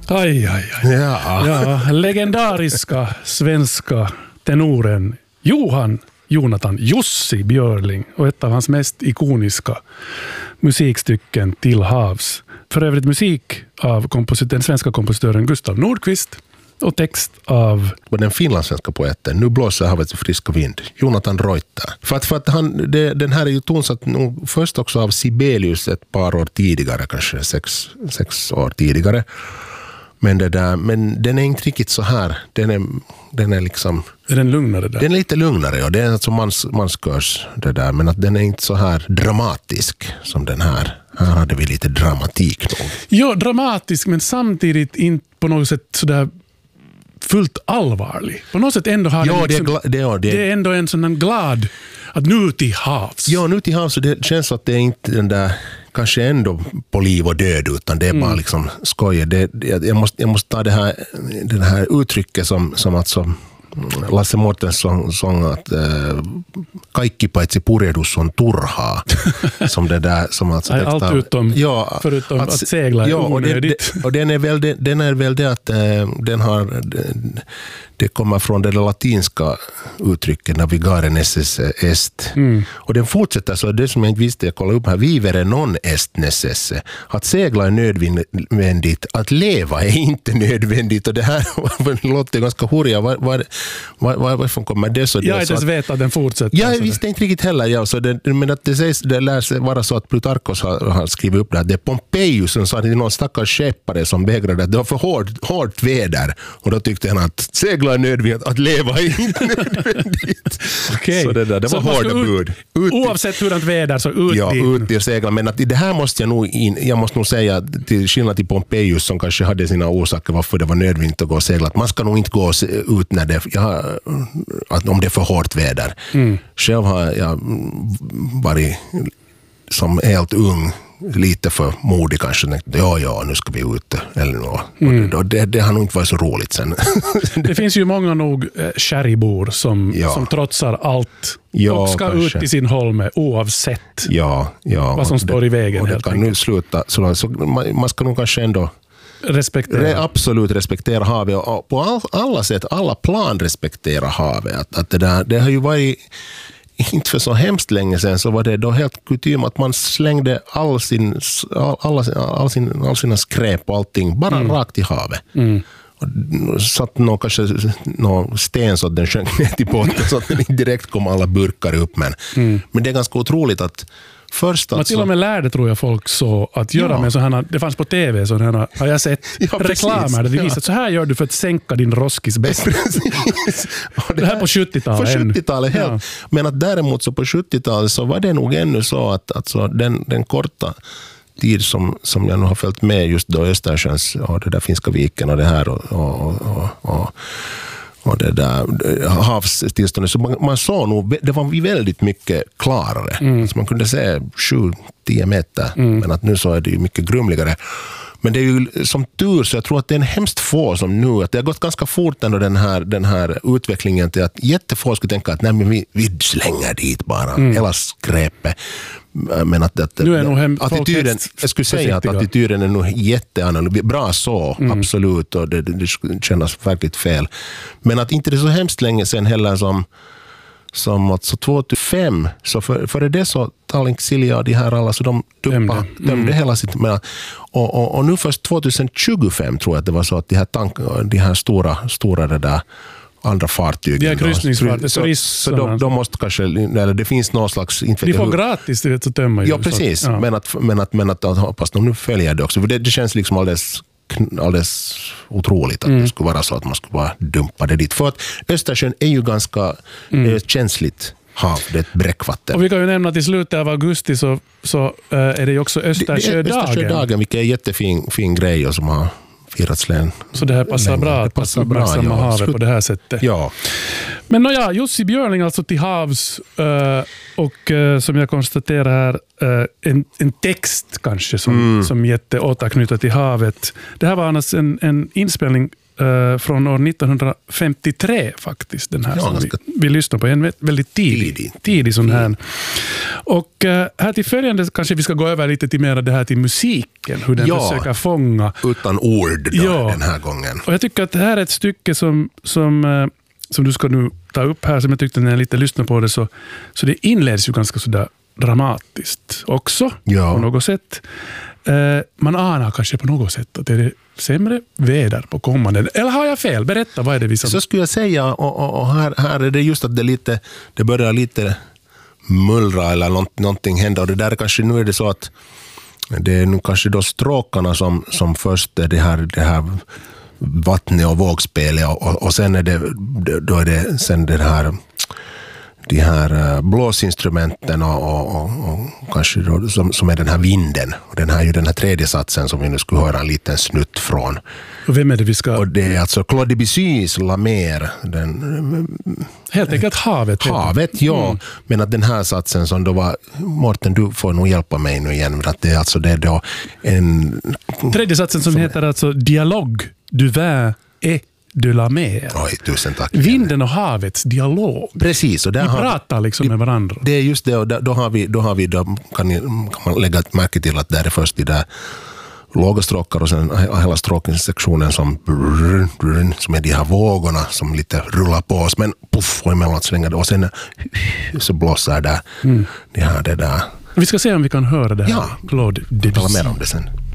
Aj. Ja, legendariska svenska tenoren Jonathan Jussi Björling och ett av hans mest ikoniska musikstycken Till havs. För övrigt musik av den svenska kompositören Gustav Nordqvist och text av den finlandssvenska poeten Nu blåser havet i friska vind, Jonathan Reuter. För att den här är ju tonsatt först också av Sibelius ett par år tidigare, kanske sex år tidigare. Men den är inte riktigt så här. Den är liksom... Är den lugnare där? Den är lite lugnare, ja. Det är alltså manskörs det där. Men att den är inte så här dramatisk som den här. Här hade vi lite dramatik nog. Ja, dramatisk, men samtidigt inte på något sätt sådär fullt allvarlig. På något sätt ändå har det är ändå en sån glad att nu till havs. Ja, nu till havs, så det känns att det är inte den där kanske ändå på liv och död, utan det är bara liksom skoja. Jag måste ta det här uttrycket som alltså Lasse Mårtensson sång att kaikki paitsi purehdus on turhaa. Som det där som alltså allt utom förutom att segla är onödigt. Och den är väl det att det kommer från det latinska uttrycket navigare necesse est. Och den fortsätter så, det som jag inte visste, jag kollade upp här, vivere non est necesse. Att segla är nödvändigt, att leva är inte nödvändigt. Och det här låter ganska hurja. Varför kommer det så? Jag inte ens vet att den fortsätter. Jag visste inte riktigt heller. Ja, så men att det lär sig vara så att Plutarkos har skrivit upp det. Det är Pompejus som sa att det är någon stackars skeppare som vägrade att det var för hårt väder. Och då tyckte han att segla är nödvändigt, att leva är inte nödvändigt. Okay. Så det var hårda bud. Oavsett hurdant väder så ut i segla. Men att det här måste jag måste nog säga, till skillnad till Pompejus som kanske hade sina orsaker varför det var nödvändigt att gå och segla. Att man ska nog inte gå ut när om det är för hårt väder. Själv har jag varit som helt ung lite för modig kanske. Nu ska vi ut. Eller något. Det har nog inte varit så roligt sen. Det finns ju många nog kärribor som trotsar allt och ska kanske ut i sin holme oavsett vad som står i vägen. Och det kan nu sluta. Så man ska nog kanske ändå absolut respektera havet och på alla sätt, alla plan respektera havet. Att det har ju varit inte för så hemskt länge sedan, så var det då helt kutym att man slängde all sina skräp och allting bara rakt i havet. Och satt kanske någon sten så att den sjönk ner till botten så att den inte direkt kom alla burkar upp. Men det är ganska otroligt att först man till och med lärde, tror jag, folk så att göra med sådana, det fanns på tv sådana, har jag sett reklamer där det visar att så här gör du för att sänka din roskis bäst. Det här på 70-talet. På 70-talet helt. Ja. Men att däremot så på 70-talet så var det nog ännu så att alltså den korta tid som jag nu har följt med just då Östersjöns och det där Finska viken och det här och det där havstillståndet, så man såg nog, det var väldigt mycket klarare. Så man kunde se 7-10 meter, men att nu så är det ju mycket grumligare. Men det är ju som tur, så jag tror att det är en hemskt få som nu, att det har gått ganska fort ändå den här utvecklingen till att jättefå skulle tänka att nej, men vi slänger dit bara hela skräpet. Men att nu är nog attityden, jag skulle säga att attityden är nog jätteannorlunda. Bra så, absolut, och det känns verkligt fel. Men att inte det är så hemskt länge sedan heller som att så 2005, så före det så Tallink, Silja och de här alla, så de dömde hela sitt. Och nu först 2025 tror jag att det var så att de här stora det där andra fartyg. De här kryssningsfartyg. Så de måste kanske, eller det finns någon slags... De får gratis till att tömma. Ja, precis. Så, ja. Men att hoppas de nu följer det också. För det känns liksom alldeles otroligt att det skulle vara så att man skulle bara dumpa det dit. För att Östersjön är ju ganska känsligt hav, det är ett bräckvatten. Och vi kan ju nämna att i slutet av augusti så är det ju också Östersjödagen. Östersjödagen, vilket är en jättefin grej och som har firats län. Så det här passar bra att uppmärksamma havet på det här sättet. Ja. Men Jussi Björling alltså till havs och som jag konstaterar här en text kanske som återknyter till havet. Det här var annars en inspelning från år 1953 faktiskt. Den här som vi lyssnar på. En väldigt tidig sån här. Och här till följande kanske vi ska gå över lite till mer det här till musiken. Hur den försöker fånga. Utan ord då, den här gången. Och jag tycker att det här är ett stycke som du ska nu ta upp här, som jag tyckte när jag lite lyssnade på det, så det inleds ju ganska sådär dramatiskt också på något sätt. Man anar kanske på något sätt att det är sämre väder på kommande. Eller har jag fel? Berätta, vad är det vi som... Så skulle jag säga, och här är det just att det börjar lite mullra eller någonting hända. Och det där kanske, nu är det så att det är nu kanske då stråkarna som först är det här vattnet och vågspelet, och sen är det sen det här, de här blåsinstrumenten och kanske då, som är den här vinden. Och den här tredje satsen som vi nu skulle höra en liten snutt från. Och vem är det vi ska... Och det är alltså Claude Debussys La Mer. Helt enkelt havet. Havet, ja. Men att den här satsen som då var... Mårten, du får nog hjälpa mig nu igen. Att det är alltså det då en... Tredje satsen som heter alltså Dialogue du vin et de la mer. Oj, tusen tack. Vinden och havets dialog. Precis. Och där vi pratar liksom med varandra. Det är just det, och då kan man lägga ett märke till att där är först de där låga stråkar och sen hela stråksektionen som är de här vågorna som lite rullar på oss, men puff, och emellanåt svänger det, och sen så blåser där det där. Vi ska se om vi kan höra det här. Ja, Claude Debussy. Tala mer om det sen.